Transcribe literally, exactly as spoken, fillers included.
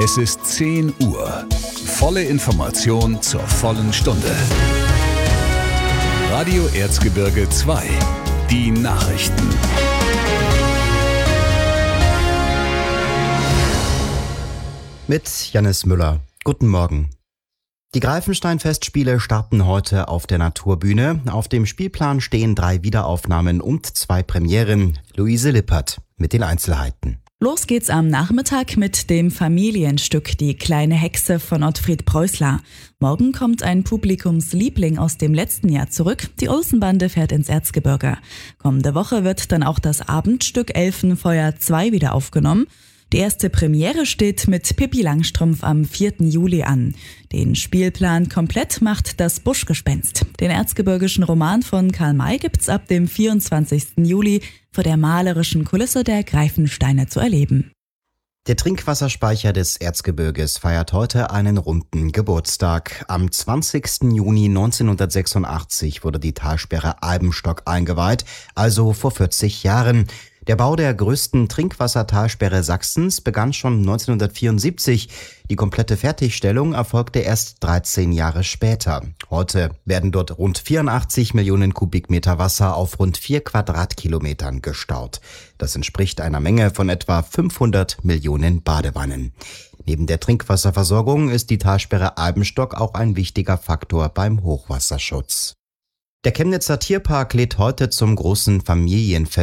Es ist zehn Uhr. Volle Information zur vollen Stunde. Radio Erzgebirge zwei. Die Nachrichten. Mit Jannis Müller. Guten Morgen. Die Greifenstein-Festspiele starten heute auf der Naturbühne. Auf dem Spielplan stehen drei Wiederaufnahmen und zwei Premieren. Luise Lippert mit den Einzelheiten. Los geht's am Nachmittag mit dem Familienstück Die kleine Hexe von Ottfried Preußler. Morgen kommt ein Publikumsliebling aus dem letzten Jahr zurück. Die Olsenbande fährt ins Erzgebirge. Kommende Woche wird dann auch das Abendstück Elfenfeuer zwei wieder aufgenommen. Die erste Premiere steht mit Pippi Langstrumpf am vierten Juli an. Den Spielplan komplett macht das Buschgespenst. Den erzgebirgischen Roman von Karl May gibt's ab dem vierundzwanzigsten Juli vor der malerischen Kulisse der Greifensteine zu erleben. Der Trinkwasserspeicher des Erzgebirges feiert heute einen runden Geburtstag. Am zwanzigsten Juni neunzehnhundertsechsundachtzig wurde die Talsperre Albenstock eingeweiht, also vor vierzig Jahren. Der Bau der größten Trinkwassertalsperre Sachsens begann schon neunzehnhundertvierundsiebzig. Die komplette Fertigstellung erfolgte erst dreizehn Jahre später. Heute werden dort rund vierundachtzig Millionen Kubikmeter Wasser auf rund vier Quadratkilometern gestaut. Das entspricht einer Menge von etwa fünfhundert Millionen Badewannen. Neben der Trinkwasserversorgung ist die Talsperre Albenstock auch ein wichtiger Faktor beim Hochwasserschutz. Der Chemnitzer Tierpark lädt heute zum großen Familienfest